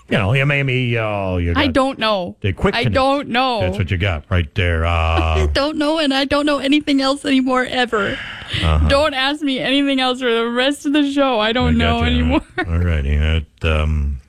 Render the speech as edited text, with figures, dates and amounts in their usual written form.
You made me. You got I don't know. the quick. I don't know. That's what you got right there. I don't know, and I don't know anything else anymore ever. Don't ask me anything else for the rest of the show. I don't know anymore. All righty.